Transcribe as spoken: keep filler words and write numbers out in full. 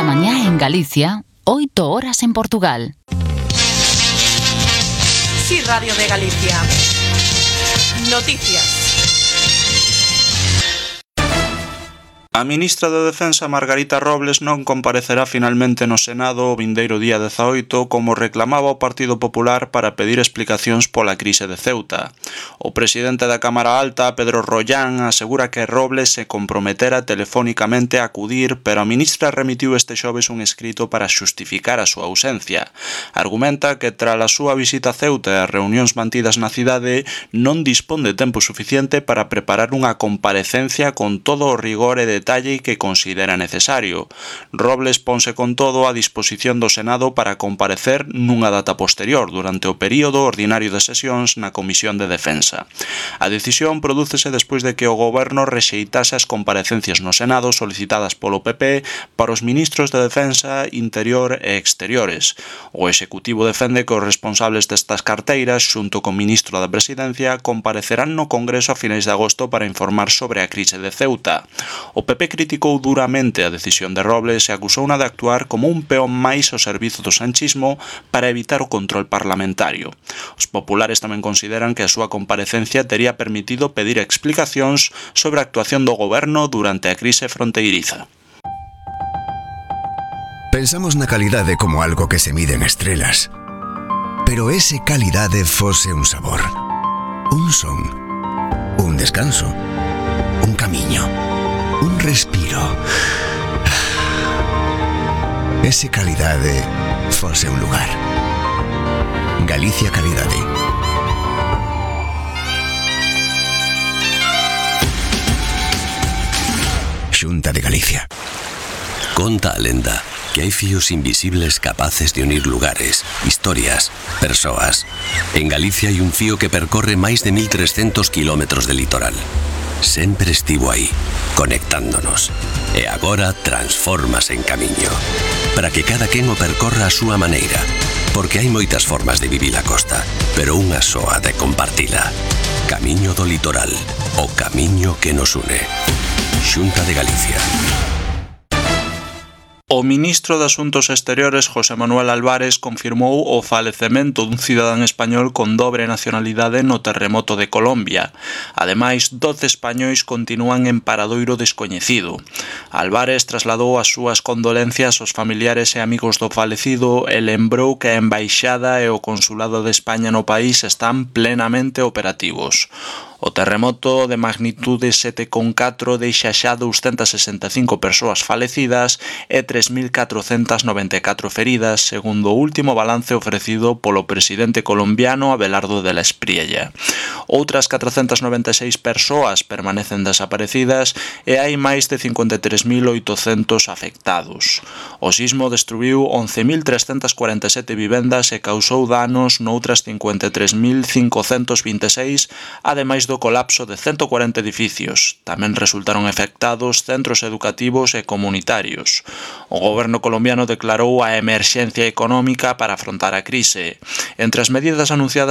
da mañá en Galicia, oito horas en Portugal. Sí, Radio de Galicia. Noticias. A ministra de Defensa, Margarita Robles, non comparecerá finalmente no Senado o vindeiro día dezaoito como reclamaba o Partido Popular para pedir explicacións pola crise de Ceuta. O presidente da Cámara Alta, Pedro Rollán, asegura que Robles se comprometera telefónicamente a acudir, pero a ministra remitiu este xoves un escrito para xustificar a súa ausencia. Argumenta que tras a súa visita a Ceuta e as reunións mantidas na cidade non dispón de tempo suficiente para preparar unha comparecencia con todo o rigor e detalle que considera necesario. Robles ponse con todo a disposición do Senado para comparecer nunha data posterior durante o período ordinario de sesións na Comisión de Defensa. A decisión prodúcese despois de que o Goberno rexeitase as comparecencias no Senado solicitadas polo P P para os ministros de Defensa, Interior e Exteriores. O Executivo defende que os responsables destas carteiras, xunto co ministro da Presidencia, comparecerán no Congreso a finais de agosto para informar sobre a crise de Ceuta. O P P criticou duramente a decisión de Robles e acusouna de actuar como un peón máis ao servizo do sanchismo para evitar o control parlamentario. Os populares tamén consideran que a súa comparecencia tería permitido pedir explicacións sobre a actuación do goberno durante a crise fronteiriza. Pensamos na calidade como algo que se mide en estrelas. Pero ese calidade fose un sabor, un son, un descanso, un camiño, un respiro. Ese calidade fose un lugar. Galicia Calidade. Xunta de Galicia. Conta a lenda que hai fíos invisibles capaces de unir lugares, historias, persoas. En Galicia hai un fío que percorre máis de mil trescentos kilómetros de litoral. Sempre estivo aí, conectándonos. E agora transfórmase en camiño. Para que cada quen o percorra a súa maneira. Porque hai moitas formas de vivir a costa, pero unha soa de compartila. Camiño do litoral, o camiño que nos une. Xunta de Galicia. O ministro de Asuntos Exteriores, José Manuel Álvarez, confirmou o falecemento dun cidadán español con dobre nacionalidade no terremoto de Colombia. Ademais, doce españois continúan en paradoiro descoñecido. Álvarez trasladou as súas condolencias aos familiares e amigos do falecido e lembrou que a Embaixada e o Consulado de España no país están plenamente operativos. O terremoto de magnitude sete coma catro deixa xa douscentas sesenta e cinco persoas falecidas e tres mil catrocentas noventa e catro feridas, segundo o último balance ofrecido polo presidente colombiano Abelardo de la Espriella. Outras catrocentas noventa e seis persoas permanecen desaparecidas e hai máis de cincuenta e tres mil oitocentos afectados. O sismo destruiu once mil trescentas cuarenta e sete vivendas e causou danos noutras cincuenta e tres mil cincocentos vinte e seis, ademais do colapso de ciento cuarenta edificios. Tamén resultaron afectados centros educativos e comunitarios. O goberno colombiano declarou a emerxencia económica para afrontar a crise. Entre as medidas anunciadas